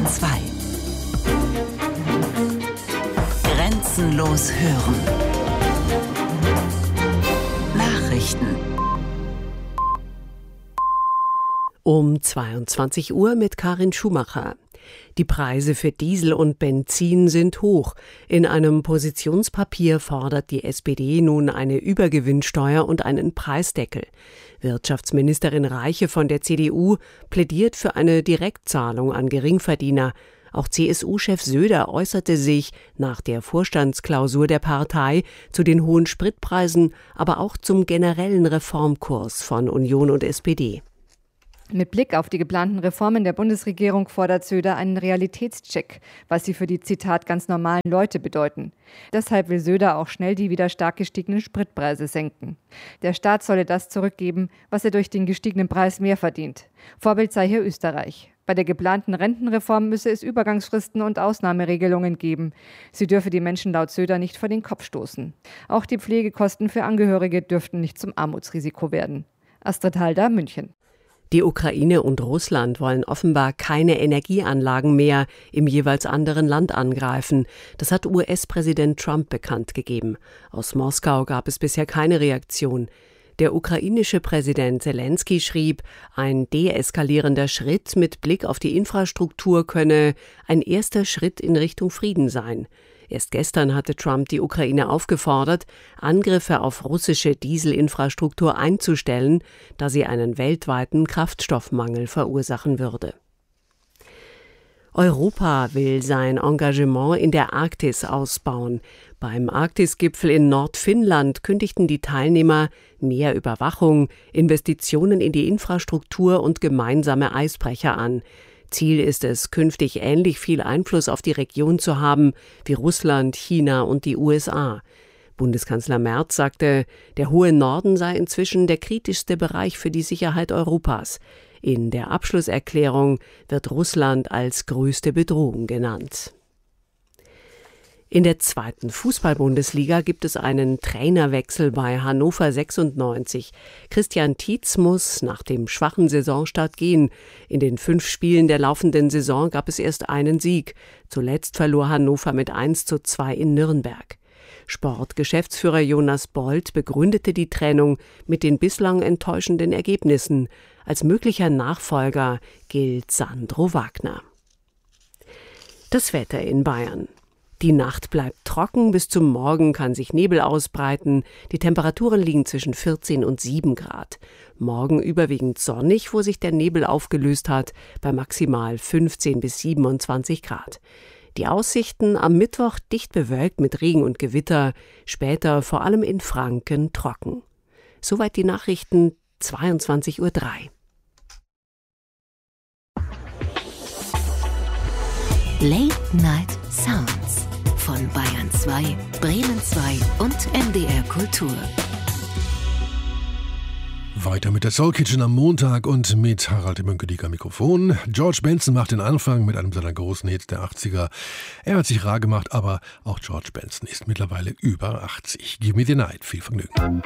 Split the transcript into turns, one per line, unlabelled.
2. Grenzenlos hören. Nachrichten.
Um 22 Uhr mit Karin Schumacher. Die Preise für Diesel und Benzin sind hoch. In einem Positionspapier fordert die SPD nun eine Übergewinnsteuer und einen Preisdeckel. Wirtschaftsministerin Reiche von der CDU plädiert für eine Direktzahlung an Geringverdiener. Auch CSU-Chef Söder äußerte sich nach der Vorstandsklausur der Partei zu den hohen Spritpreisen, aber auch zum generellen Reformkurs von Union und SPD.
Mit Blick auf die geplanten Reformen der Bundesregierung fordert Söder einen Realitätscheck, was sie für die, Zitat, ganz normalen Leute bedeuten. Deshalb will Söder auch schnell die wieder stark gestiegenen Spritpreise senken. Der Staat solle das zurückgeben, was er durch den gestiegenen Preis mehr verdient. Vorbild sei hier Österreich. Bei der geplanten Rentenreform müsse es Übergangsfristen und Ausnahmeregelungen geben. Sie dürfe die Menschen laut Söder nicht vor den Kopf stoßen. Auch die Pflegekosten für Angehörige dürften nicht zum Armutsrisiko werden. Astrid Halder, München.
Die Ukraine und Russland wollen offenbar keine Energieanlagen mehr im jeweils anderen Land angreifen. Das hat US-Präsident Trump bekannt gegeben. Aus Moskau gab es bisher keine Reaktion. Der ukrainische Präsident Selenskyj schrieb, ein deeskalierender Schritt mit Blick auf die Infrastruktur könne ein erster Schritt in Richtung Frieden sein. Erst gestern hatte Trump die Ukraine aufgefordert, Angriffe auf russische Dieselinfrastruktur einzustellen, da sie einen weltweiten Kraftstoffmangel verursachen würde. Europa will sein Engagement in der Arktis ausbauen. Beim Arktisgipfel in Nordfinnland kündigten die Teilnehmer mehr Überwachung, Investitionen in die Infrastruktur und gemeinsame Eisbrecher an. Ziel ist es, künftig ähnlich viel Einfluss auf die Region zu haben wie Russland, China und die USA. Bundeskanzler Merz sagte, der hohe Norden sei inzwischen der kritischste Bereich für die Sicherheit Europas. In der Abschlusserklärung wird Russland als größte Bedrohung genannt. In der 2. Fußball-Bundesliga gibt es einen Trainerwechsel bei Hannover 96. Christian Tietz muss nach dem schwachen Saisonstart gehen. In den 5 Spielen der laufenden Saison gab es erst einen Sieg. Zuletzt verlor Hannover mit 1:2 in Nürnberg. Sportgeschäftsführer Jonas Bold begründete die Trennung mit den bislang enttäuschenden Ergebnissen. Als möglicher Nachfolger gilt Sandro Wagner. Das Wetter in Bayern. Die Nacht bleibt trocken, bis zum Morgen kann sich Nebel ausbreiten. Die Temperaturen liegen zwischen 14 und 7 Grad. Morgen überwiegend sonnig, wo sich der Nebel aufgelöst hat, bei maximal 15 bis 27 Grad. Die Aussichten am Mittwoch dicht bewölkt mit Regen und Gewitter, später vor allem in Franken trocken. Soweit die Nachrichten, 22:03 Uhr.
Late Night Sounds von Bayern 2, Bremen 2 und NDR Kultur.
Weiter mit der Soul Kitchen am Montag und mit Harald Mönke-Dieker Mikrofon. George Benson macht den Anfang mit einem seiner großen Hits der 80er. Er hat sich rar gemacht, aber auch George Benson ist mittlerweile über 80. Give me the night. Viel Vergnügen.